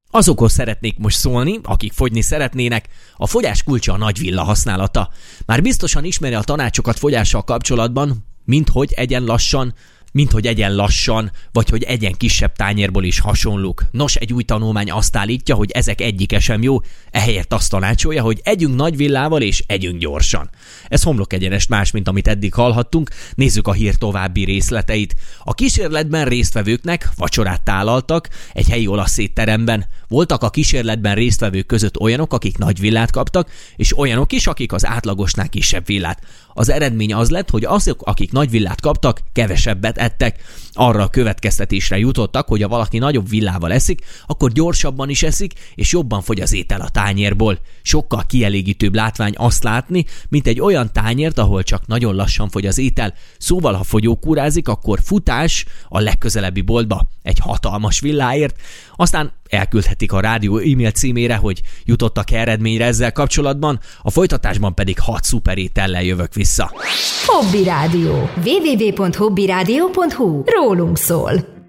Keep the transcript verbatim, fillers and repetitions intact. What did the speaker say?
Azokhoz szeretnék most szólni, akik fogyni szeretnének, a fogyás kulcsa a nagy villa használata. Már biztosan ismeri a tanácsokat fogyással kapcsolatban, minthogy egyen lassan, minthogy egyen lassan, vagy hogy egyen kisebb tányérból is hasonlók. Nos, egy új tanulmány azt állítja, hogy ezek egyike sem jó, ehelyett azt tanácsolja, hogy együnk nagy villával és együnk gyorsan. Ez homlok egyenest más, mint amit eddig hallhattunk, nézzük a hír további részleteit. A kísérletben résztvevőknek vacsorát tálaltak egy helyi olasz étteremben. Voltak a kísérletben résztvevők között olyanok, akik nagy villát kaptak, és olyanok is, akik az átlagosnál kisebb villát. Az eredmény az lett, hogy azok, akik nagy villát kaptak, kevesebbet ettek. Arra a következtetésre jutottak, hogy ha valaki nagyobb villával eszik, akkor gyorsabban is eszik, és jobban fogy az étel a tányérból. Sokkal kielégítőbb látvány azt látni, mint egy olyan tányért, ahol csak nagyon lassan fogy az étel. Szóval, ha fogyókúrázik, akkor futás a legközelebbi boltba egy hatalmas villáért. Aztán elküldhetik a rádió e-mail címére, hogy jutottak eredményre ezzel kapcsolatban, a folytatásban pedig hat szuperétellel jövök vissza. Hobby Rádió. double-u double-u double-u pont hobby rádió pont hu. Rólunk szól.